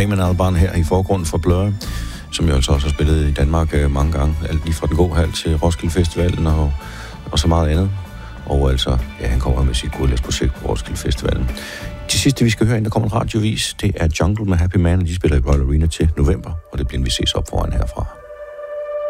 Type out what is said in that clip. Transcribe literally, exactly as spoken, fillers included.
Tame Albarn her i forgrunden for Blur, som jo altså også har spillet i Danmark øh, mange gange. Alt lige fra den gode hal til Roskilde Festivalen og, og så meget andet. Og altså, ja, han kommer med sit Gudlæs-projekt på Roskilde Festivalen. Det sidste, vi skal høre, inden der kommer en radiovis, det er Jungle med Happy Man, og de spiller i Royal Arena til november, og det bliver en vi ses op foran herfra.